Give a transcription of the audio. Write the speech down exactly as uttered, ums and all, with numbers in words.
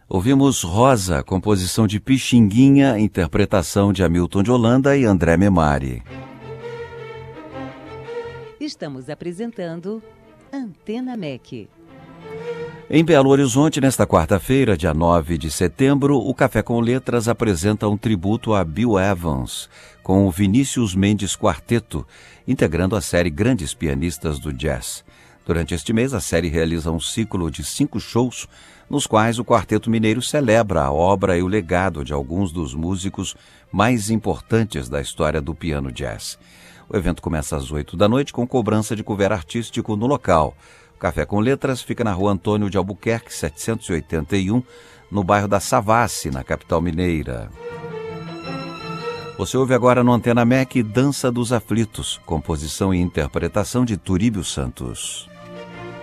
Ouvimos Rosa, composição de Pixinguinha, interpretação de Hamilton de Holanda e André Memari. Estamos apresentando Antena M E C. Em Belo Horizonte, nesta quarta-feira, dia nove de setembro, o Café com Letras apresenta um tributo a Bill Evans, com o Vinícius Mendes Quarteto, integrando a série Grandes Pianistas do Jazz. Durante este mês, a série realiza um ciclo de cinco shows, nos quais o Quarteto Mineiro celebra a obra e o legado de alguns dos músicos mais importantes da história do piano jazz. O evento começa às oito da noite com cobrança de couvert artístico no local. O Café com Letras fica na rua Antônio de Albuquerque, setecentos e oitenta e um, no bairro da Savassi, na capital mineira. Você ouve agora no Antena M E C Dança dos Aflitos, composição e interpretação de Turíbio Santos.